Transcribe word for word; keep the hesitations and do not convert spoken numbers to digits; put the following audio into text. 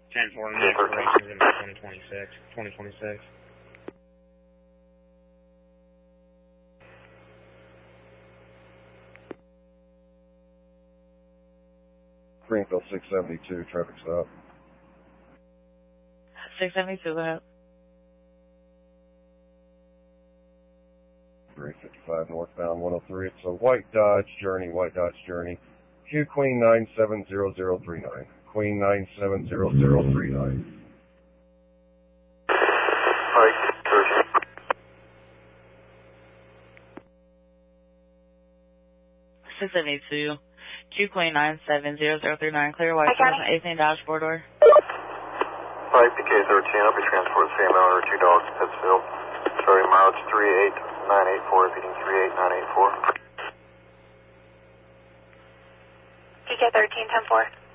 ten four, next operations in twenty twenty-six. twenty twenty-six. Greenfield six seventy-two, traffic stop. six seventy-two, go ahead. three fifty-five northbound one oh three. It's a white Dodge Journey, white Dodge Journey. Q Queen nine seven zero zero three nine. Queen nine seven zero zero three nine. six seventy-two. Q Queen nine seven zero zero three nine. Clear white eighteen Dodge four door. five P K thirteen, I'll be transporting C M L or two dogs, Pittsfield. Sorry, mileage three eight nine eight four, repeating three eight nine eight four. P K thirteen, ten four.